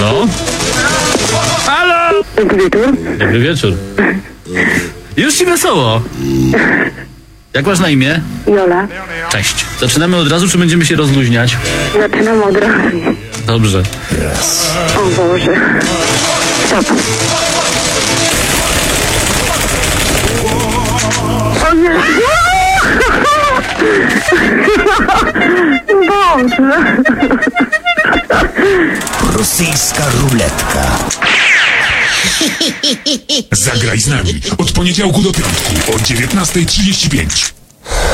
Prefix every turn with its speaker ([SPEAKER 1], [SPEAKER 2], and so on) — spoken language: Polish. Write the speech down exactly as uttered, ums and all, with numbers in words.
[SPEAKER 1] No. Halo!
[SPEAKER 2] Dobry wieczór.
[SPEAKER 1] Dobry wieczór. Już ci wesoło. Jak masz na imię?
[SPEAKER 2] Jola.
[SPEAKER 1] Cześć. Zaczynamy od razu, czy będziemy się rozluźniać?
[SPEAKER 2] Zaczynam od razu.
[SPEAKER 1] Dobrze.
[SPEAKER 2] O Boże. Stop. O nie! Boże!
[SPEAKER 3] Rosyjska ruletka.
[SPEAKER 4] Zagraj z nami od poniedziałku do piątku o dziewiętnasta trzydzieści pięć.